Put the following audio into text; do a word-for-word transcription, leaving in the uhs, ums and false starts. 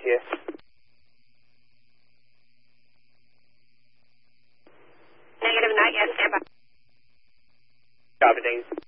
you. Negative, not yet. Stand by. Copy, thanks.